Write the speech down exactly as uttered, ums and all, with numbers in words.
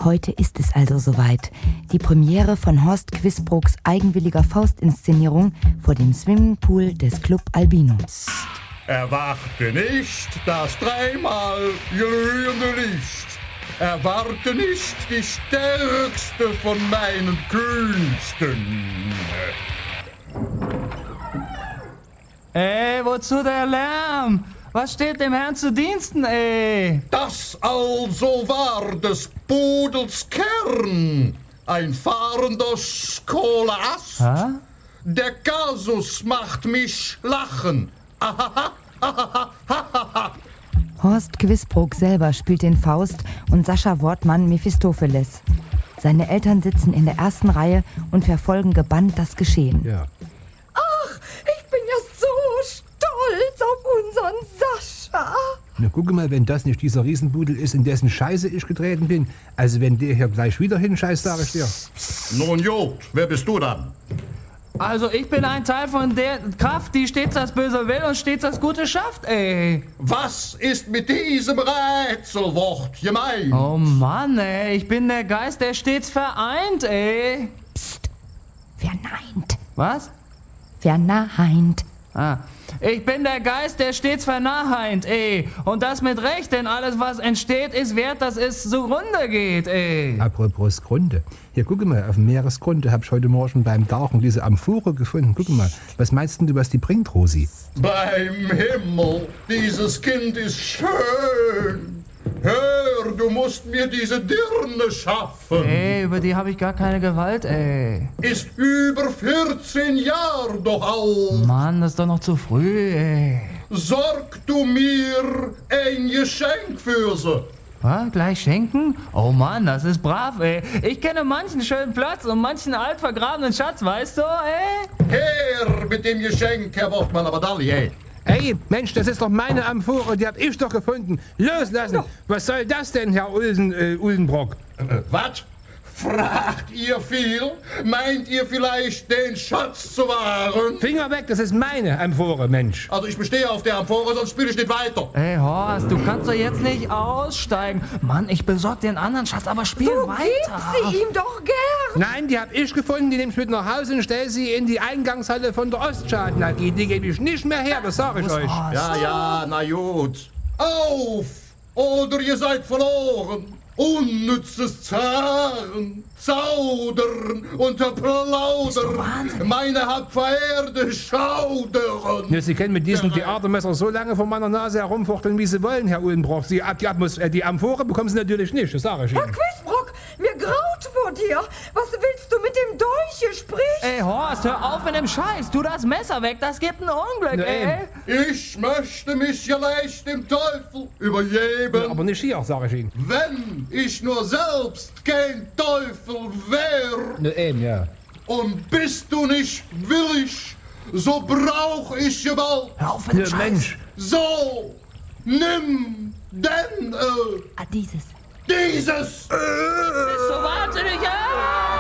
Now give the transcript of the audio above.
Heute ist es also soweit. Die Premiere von Horst Quisbrooks eigenwilliger Faustinszenierung vor dem Swimmingpool des Club Albino. Erwarte nicht das dreimal glühende Licht. Erwarte nicht die stärkste von meinen Künsten. Ey, wozu der Lärm? Was steht dem Herrn zu Diensten, ey? Das also war des Pudels Kern. Ein fahrender Skolaas. Hä? Der Kasus macht mich lachen. Ahaha, ahaha, ahaha. Horst Quisbrook selber spielt den Faust und Sascha Wortmann Mephistopheles. Seine Eltern sitzen in der ersten Reihe und verfolgen gebannt das Geschehen. Ja. Ach, ich bin ja so stolz auf unseren Sascha. Na, guck mal, wenn das nicht dieser Riesenbudel ist, in dessen Scheiße ich getreten bin. Also wenn der hier gleich wieder hinscheißt, sag ich dir. Nun gut, wer bist du dann? Also ich bin ein Teil von der Kraft, die stets das Böse will und stets das Gute schafft, ey. Was ist mit diesem Rätselwort gemeint? Oh Mann, ey, ich bin der Geist, der stets vereint, ey. Psst, verneint. Was? Verneint. Ah, ich bin der Geist, der stets verneint, ey. Und das mit Recht, denn alles, was entsteht, ist wert, dass es zugrunde geht, ey. Apropos Grunde. Hier, guck mal, auf dem Meeresgrunde hab ich heute Morgen beim Tauchen diese Amphore gefunden. Guck mal, was meinst denn du, was die bringt, Rosi? Beim Himmel, dieses Kind ist schön. Hör, du musst mir diese Dirne schaffen. Ey, über die habe ich gar keine Gewalt, ey. Ist über vierzehn Jahre doch alt. Mann, das ist doch noch zu früh, ey. Sorg du mir ein Geschenk für sie. Was? Gleich schenken? Oh Mann, das ist brav, ey. Ich kenne manchen schönen Platz und manchen altvergrabenen Schatz, weißt du, ey? Her mit dem Geschenk, Herr Wortmann, aber Dalli, ey. Ey, Mensch, das ist doch meine Amphore, die hab ich doch gefunden. Loslassen! Was soll das denn, Herr Ulsen, äh, Uldenbrock? Äh, was? Fragt ihr viel? Meint ihr vielleicht, den Schatz zu wahren? Finger weg, das ist meine Amphore, Mensch. Also ich bestehe auf der Amphore, sonst spiele ich nicht weiter. Ey, Horst, du kannst doch jetzt nicht aussteigen. Mann, ich besorg dir einen anderen Schatz, aber spiel So weiter. gib sie ihm doch gern. Nein, die hab ich gefunden, die nehm ich mit nach Hause und stell sie in die Eingangshalle von der Ostschaden A G. Die gebe ich nicht mehr her, das sag ich euch. Ja, ja, na gut. Auf! Oder ihr seid verloren. Unnützes Zaren, Zaudern und Plaudern. Meine hat Vererde schaudern. Ja, Sie können mit diesem Theatermesser so lange vor meiner Nase herumfuchteln, wie Sie wollen, Herr Ullenbrock. Sie, die, Atmos äh, die Amphore bekommen Sie natürlich nicht, das sage ich Ihnen. Herr Quisbrock, mir graut vor dir. Was willst du mit dem Dolche? Sprich. Ey, Horst, hör auf mit dem Scheiß. Tu das Messer weg, das gibt ein Unglück, Na, ey. Ich möchte mich ja leicht dem Teufel übergeben. Ja, aber nicht hier, sage ich Ihnen. Wenn ich nur selbst kein Teufel wär. Na eben, ja. Und bist du nicht willig, so brauch ich Gewalt. Hör auf mit dem Ja, Scheiß. Mensch. So, nimm denn äh, Ah, dieses. dieses. Bist du wahnsinnig, ja?